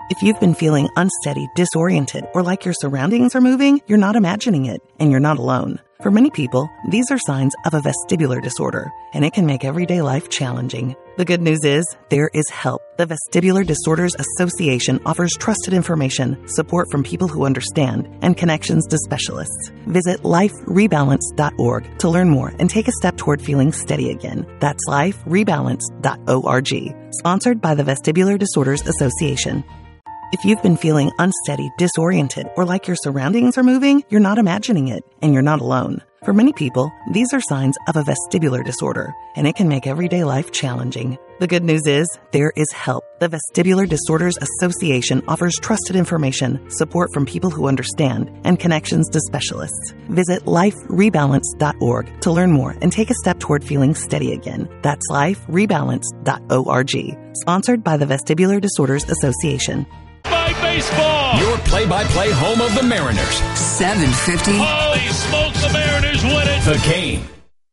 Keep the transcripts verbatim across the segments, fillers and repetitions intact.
If you've been feeling unsteady, disoriented, or like your surroundings are moving, you're not imagining it, and you're not alone. For many people, these are signs of a vestibular disorder, and it can make everyday life challenging. The good news is, there is help. The Vestibular Disorders Association offers trusted information, support from people who understand, and connections to specialists. Visit life rebalance dot org to learn more and take a step toward feeling steady again. That's life rebalance dot org. Sponsored by the Vestibular Disorders Association. If you've been feeling unsteady, disoriented, or like your surroundings are moving, you're not imagining it, and you're not alone. For many people, these are signs of a vestibular disorder, and it can make everyday life challenging. The good news is, there is help. The Vestibular Disorders Association offers trusted information, support from people who understand, and connections to specialists. Visit life rebalance dot org to learn more and take a step toward feeling steady again. That's life rebalance dot org. Sponsored by the Vestibular Disorders Association. By baseball. Your play-by-play home of the Mariners. seven fifty. Holy smokes, the Mariners win it. The Game.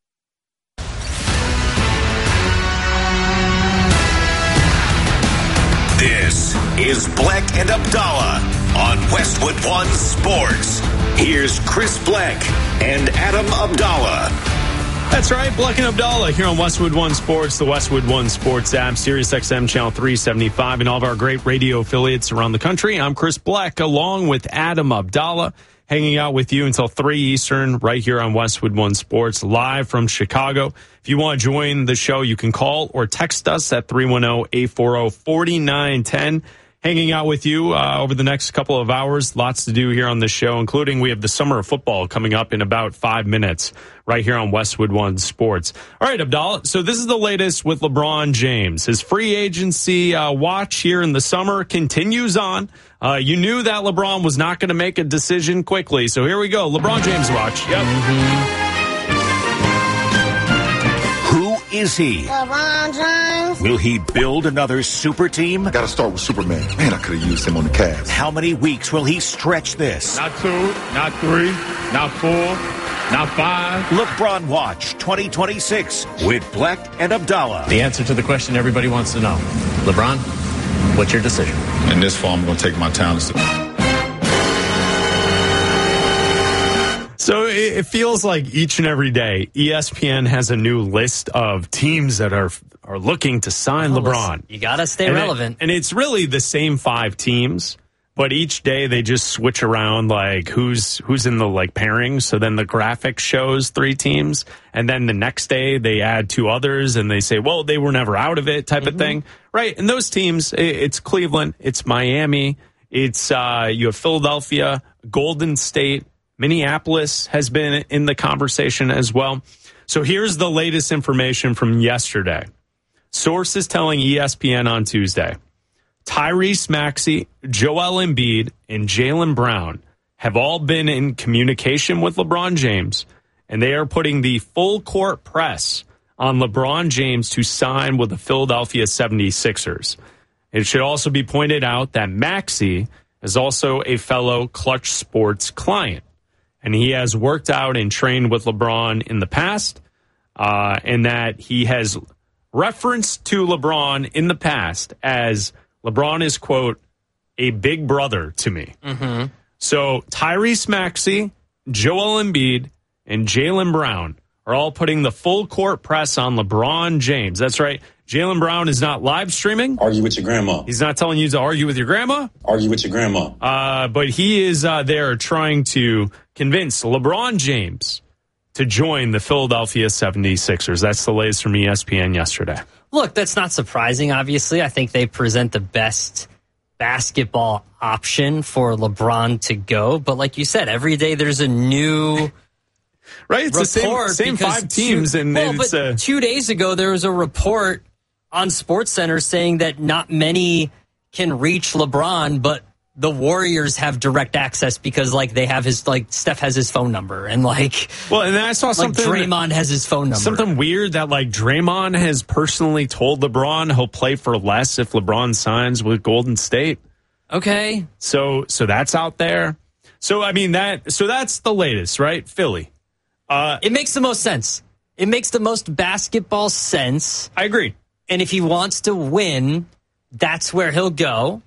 This is Bleck and Abdallah on Westwood One Sports. Here's Chris Bleck and Adam Abdallah. That's right, Bleck and Abdallah here on Westwood One Sports, the Westwood One Sports app, Sirius X M Channel three seventy-five, and all of our great radio affiliates around the country. I'm Chris Bleck, along with Adam Abdallah, hanging out with you until three Eastern right here on Westwood One Sports, live from Chicago. If you want to join the show, you can call or text us at three one zero, eight four zero, four nine one zero. Hanging out with you uh, over the next couple of hours. Lots to do here on the show, including we have the summer of football coming up in about five minutes right here on Westwood One Sports. All right, Abdallah. So this is the latest with LeBron James. His free agency uh, watch here in the summer continues on. Uh, you knew that LeBron was not going to make a decision quickly. So here we go. LeBron James watch. Yep. Mm-hmm. Who is he? LeBron James. Will he build another super team? Gotta start with Superman. Man, I could have used him on the Cavs. How many weeks will he stretch this? Not two, not three, not four, not five. LeBron Watch twenty twenty-six with Bleck and Abdallah. The answer to the question everybody wants to know. LeBron, what's your decision? In this fall, I'm going to take my talents to... So it feels like each and every day, E S P N has a new list of teams that are are looking to sign oh, LeBron. Listen, you got to stay and relevant. It, and it's really the same five teams, but each day they just switch around like who's who's in the like pairings. So then the graphic shows three teams, and then the next day they add two others, and they say, well, they were never out of it type mm-hmm. of thing. Right. And those teams, it's Cleveland, it's Miami, it's uh, you have Philadelphia, Golden State, Minneapolis has been in the conversation as well. So here's the latest information from yesterday. Sources telling E S P N on Tuesday, Tyrese Maxey, Joel Embiid, and Jaylen Brown have all been in communication with LeBron James, and they are putting the full court press on LeBron James to sign with the Philadelphia seventy-sixers. It should also be pointed out that Maxey is also a fellow Clutch Sports client. And he has worked out and trained with LeBron in the past, uh, and that he has referenced to LeBron in the past as LeBron is, quote, a big brother to me. Mm-hmm. So Tyrese Maxey, Joel Embiid, and Jaylen Brown are all putting the full court press on LeBron James. That's right. Jaylen Brown is not live streaming. Argue with your grandma. He's not telling you to argue with your grandma. Argue with your grandma. Uh, but he is uh, there trying to convince LeBron James to join the Philadelphia seventy-sixers. That's the latest from E S P N yesterday. Look, that's not surprising, obviously. I think they present the best basketball option for LeBron to go. But like you said, every day there's a new... Right, it's the same, same five teams. Two, and well, it's but uh, two days ago, there was a report on SportsCenter saying that not many can reach LeBron, but the Warriors have direct access because, like, they have his, like, Steph has his phone number, and like, well, and then I saw something. Like Draymond has his phone number. Something weird that like Draymond has personally told LeBron he'll play for less if LeBron signs with Golden State. Okay, so so that's out there. So I mean that. So that's the latest, right? Philly. Uh, it makes the most sense. It makes the most basketball sense. I agree. And if he wants to win, that's where he'll go.